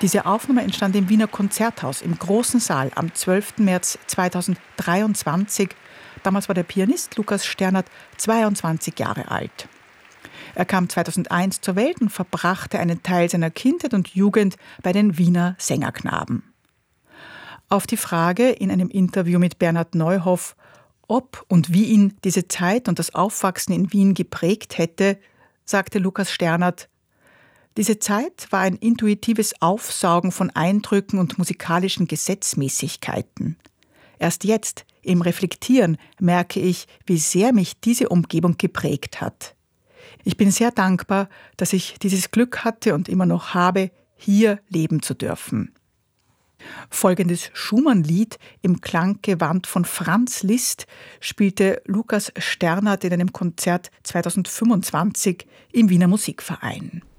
Diese Aufnahme entstand im Wiener Konzerthaus im Großen Saal am 12. März 2023. Damals war der Pianist Lukas Sternert 22 Jahre alt. Er kam 2001 zur Welt und verbrachte einen Teil seiner Kindheit und Jugend bei den Wiener Sängerknaben. Auf die Frage in einem Interview mit Bernhard Neuhoff, ob und wie ihn diese Zeit und das Aufwachsen in Wien geprägt hätte, sagte Lukas Sternert: Diese Zeit war ein intuitives Aufsaugen von Eindrücken und musikalischen Gesetzmäßigkeiten. Erst jetzt, im Reflektieren, merke ich, wie sehr mich diese Umgebung geprägt hat. Ich bin sehr dankbar, dass ich dieses Glück hatte und immer noch habe, hier leben zu dürfen. Folgendes Schumann-Lied im Klanggewand von Franz Liszt spielte Lukas Sternert in einem Konzert 2025 im Wiener Musikverein.